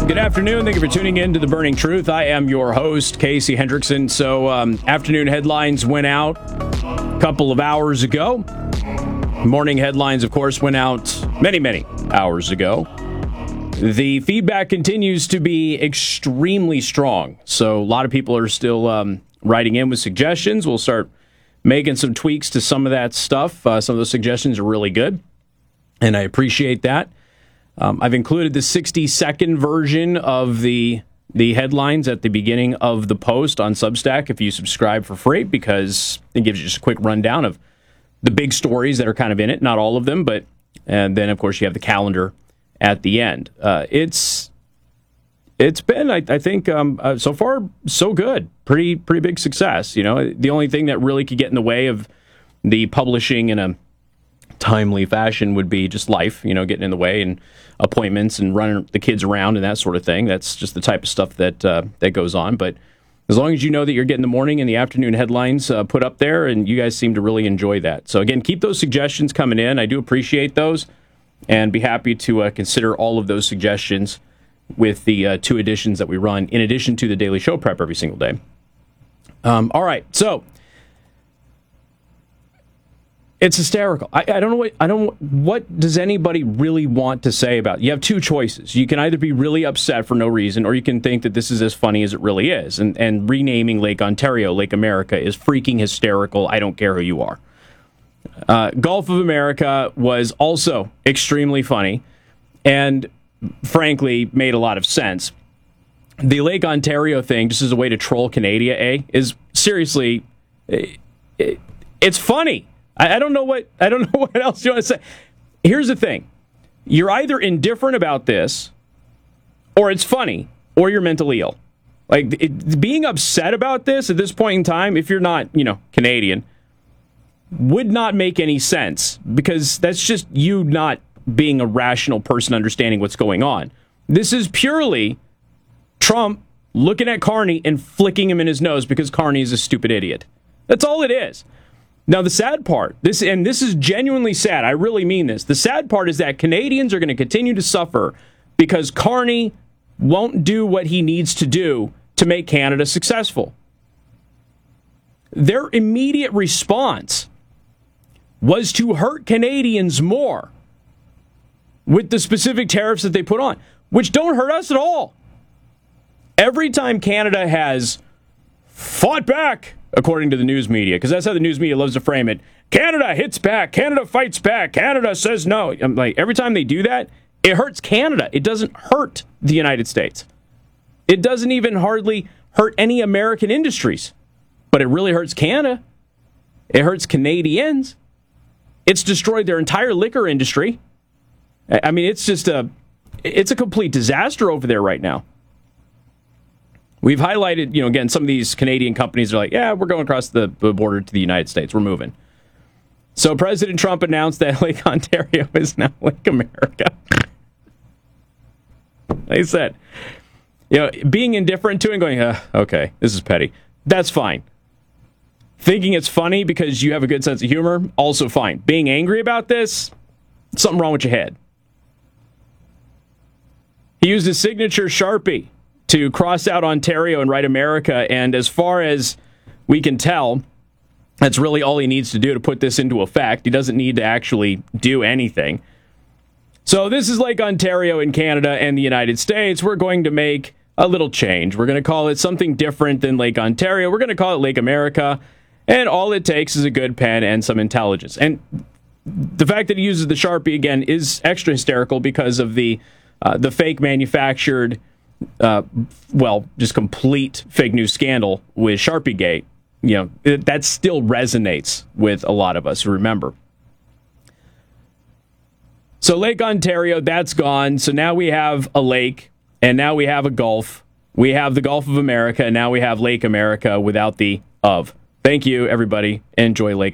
Good afternoon. Thank you for tuning in to The Burning Truth. I am your host, Casey Hendrickson. So, afternoon headlines went out a couple of hours ago. Morning headlines, of course, went out many hours ago. The feedback continues to be extremely strong. So, a lot of people are still writing in with suggestions. We'll start making some tweaks to some of that stuff. Some of those suggestions are really good, and I appreciate that. I've included the 60-second version of the headlines at the beginning of the post on Substack if you subscribe for free, because it gives you just a quick rundown of the big stories that are kind of in it. Not all of them, but and then, of course, you have the calendar at the end. It's been, I think, so far, so good. Pretty big success. You know, the only thing that really could get in the way of the publishing in a timely fashion would be just life, you know, getting in the way, and appointments and running the kids around and that sort of thing. That's just the type of stuff that goes on. But as long as you know that you're getting the morning and the afternoon headlines put up there, and you guys seem to really enjoy that. So again, keep those suggestions coming in. I do appreciate those, and be happy to consider all of those suggestions with the two editions that we run in addition to the daily show prep every single day. All right, so it's hysterical. I don't know what does anybody really want to say about it? You have two choices. You can either be really upset for no reason, or you can think that this is as funny as it really is. And renaming Lake Ontario Lake America is freaking hysterical. I don't care who you are. Gulf of America was also extremely funny, and frankly made a lot of sense. The Lake Ontario thing, just as a way to troll Canada, is seriously, it's funny. I don't know what else you want to say. Here's the thing. You're either indifferent about this, or it's funny, or you're mentally ill. Like, being upset about this at this point in time, if you're not, Canadian, would not make any sense, because that's just you not being a rational person understanding what's going on. This is purely Trump looking at Carney and flicking him in his nose because Carney is a stupid idiot. That's all it is. Now, the sad part, this is genuinely sad, I really mean this, the sad part is that Canadians are going to continue to suffer because Carney won't do what he needs to do to make Canada successful. Their immediate response was to hurt Canadians more with the specific tariffs that they put on, which don't hurt us at all. Every time Canada has fought back, according to the news media, because that's how the news media loves to frame it. Canada hits back. Canada fights back. Canada says no. I'm like, every time they do that, it hurts Canada. It doesn't hurt the United States. It doesn't even hardly hurt any American industries. But it really hurts Canada. It hurts Canadians. It's destroyed their entire liquor industry. I mean, it's a complete disaster over there right now. We've highlighted, again, some of these Canadian companies are like, yeah, we're going across the border to the United States. We're moving. So President Trump announced that Lake Ontario is now Lake America. Like I said, being indifferent to it and going, okay, this is petty. That's fine. Thinking it's funny because you have a good sense of humor, also fine. Being angry about this, something wrong with your head. He used his signature Sharpie to cross out Ontario and write America, and as far as we can tell, that's really all he needs to do to put this into effect. He doesn't need to actually do anything. So this is Lake Ontario in Canada and the United States. We're going to make a little change. We're going to call it something different than Lake Ontario. We're going to call it Lake America, and all it takes is a good pen and some intelligence. And the fact that he uses the Sharpie, again, is extra hysterical because of the fake manufactured just complete fake news scandal with SharpieGate. That still resonates with a lot of us who remember. So Lake Ontario, that's gone. So now we have a lake, and now we have a Gulf. We have the Gulf of America, and now we have Lake America without the of. Thank you, everybody. Enjoy Lake